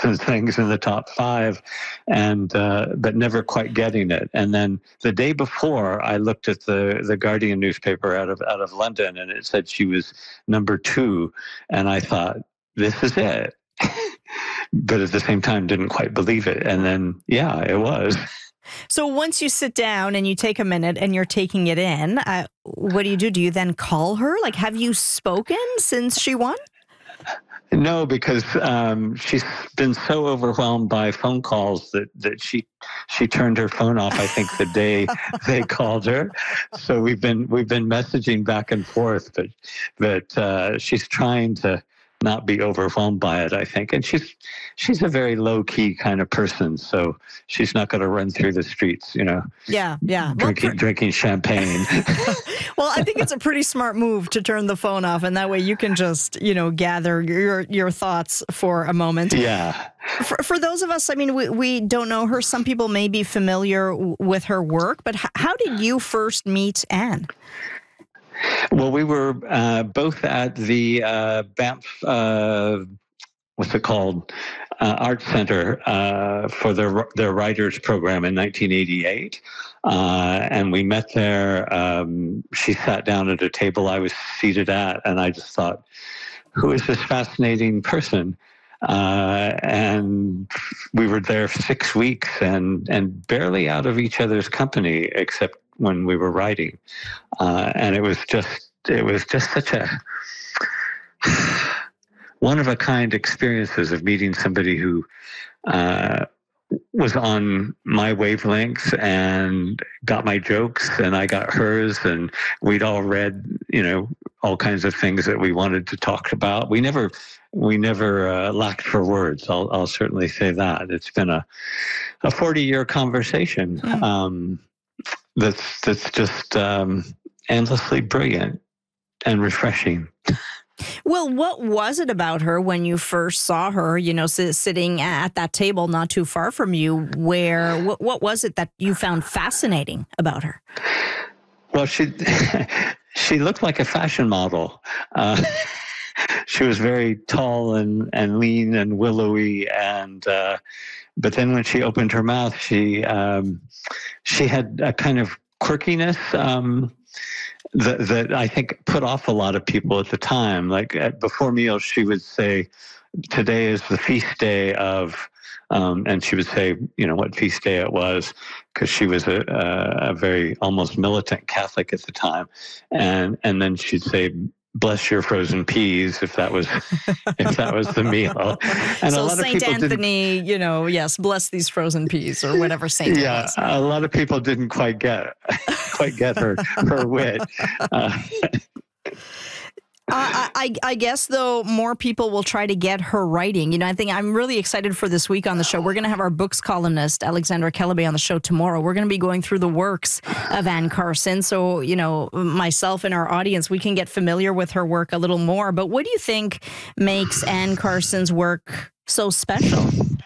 some things in the top 5, and but never quite getting it. And then the day before, I looked at the Guardian newspaper out of London, and it said she was number 2, and I thought, this is it. But at the same time, didn't quite believe it. And then, yeah, it was. So once you sit down and you take a minute and you're taking it in, what do? Do you then call her? Like, have you spoken since she won? No, because she's been so overwhelmed by phone calls that she turned her phone off, I think, the day they called her. So we've been messaging back and forth, but she's trying to not be overwhelmed by it, I think. And she's a very low key kind of person, so she's not going to run through the streets, Yeah. drinking champagne. Well, I think it's a pretty smart move to turn the phone off, and that way you can just, gather your thoughts for a moment. Yeah. For those of us, I mean, we don't know her. Some people may be familiar with her work, but how did you first meet Anne? Well, we were both at the Banff, what's it called, Art Center for their writers program in 1988. And we met there. She sat down at a table I was seated at, and I just thought, who is this fascinating person? And we were there 6 weeks and barely out of each other's company, except when we were writing. And it was just such a one-of-a-kind experiences of meeting somebody who was on my wavelengths and got my jokes, and I got hers, and we'd all read, all kinds of things that we wanted to talk about. We never lacked for words. I'll certainly say that. It's been a 40-year conversation. That's just endlessly brilliant and refreshing. Well, what was it about her when you first saw her, sitting at that table not too far from you, what was it that you found fascinating about her? Well, she looked like a fashion model. She was very tall and lean and willowy, and but then when she opened her mouth, she had a kind of quirkiness that I think put off a lot of people at the time. Like before meals, she would say, "Today is the feast day of," and she would say, what feast day it was, because she was a very almost militant Catholic at the time, and then she'd say, "Bless your frozen peas," if that was the meal. And so a lot Saint of people Anthony, yes, bless these frozen peas, or whatever saint it was. A lot of people didn't quite get her wit. I guess, though, more people will try to get her writing. I think I'm really excited for this week on the show. We're going to have our books columnist, Alexandra Kelleby, on the show tomorrow. We're going to be going through the works of Anne Carson. So, myself and our audience, we can get familiar with her work a little more. But what do you think makes Anne Carson's work so special?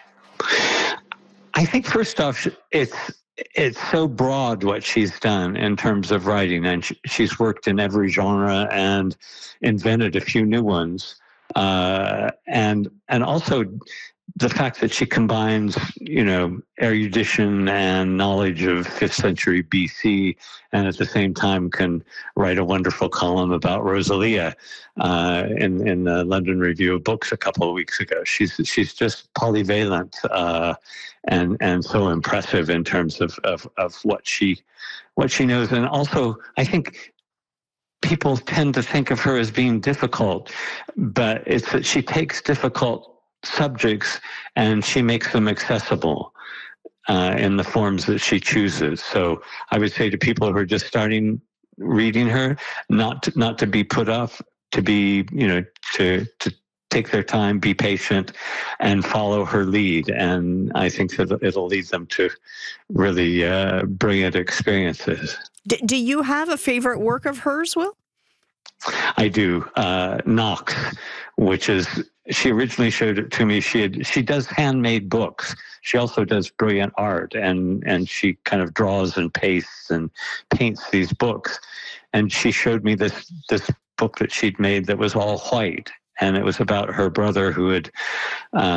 I think, first off, it's so broad what she's done in terms of writing, and she's worked in every genre and invented a few new ones. And also the fact that she combines, erudition and knowledge of 5th century BC, and at the same time can write a wonderful column about Rosalia in the London Review of Books a couple of weeks ago. She's just polyvalent and so impressive in terms of what she knows. And also, I think people tend to think of her as being difficult, but it's that she takes difficult subjects and she makes them accessible in the forms that she chooses. So I would say to people who are just starting reading her, not to be put off, to be, to take their time, be patient, and follow her lead. And I think that it'll lead them to really brilliant experiences. Do you have a favorite work of hers, Will? I do. Knox, which is, she originally showed it to me. She does handmade books. She also does brilliant art, and she kind of draws and pastes and paints these books. And she showed me this book that she'd made that was all white, and it was about her brother who had